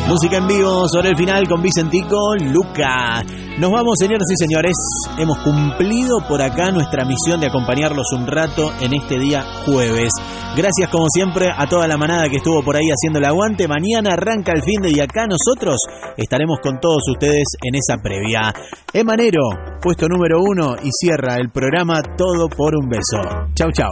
Música en vivo sobre el final con Vicentico, Luca. Nos vamos, señoras y señores. Hemos cumplido por acá nuestra misión de acompañarlos un rato en este día jueves. Gracias como siempre a toda la manada que estuvo por ahí haciendo el aguante. Mañana arranca el fin de y acá nosotros estaremos con todos ustedes en esa previa. Emanero, puesto número 1 y cierra el programa Todo por un Beso. Chau, chau.